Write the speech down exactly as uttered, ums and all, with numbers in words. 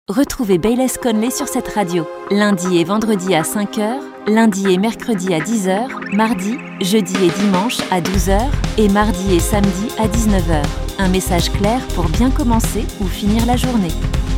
Retrouvez Bayless Conley sur cette radio, lundi et vendredi à cinq heures, lundi et mercredi à dix heures, mardi, jeudi et dimanche à douze heures et mardi et samedi à dix-neuf heures. Un message clair pour bien commencer ou finir la journée.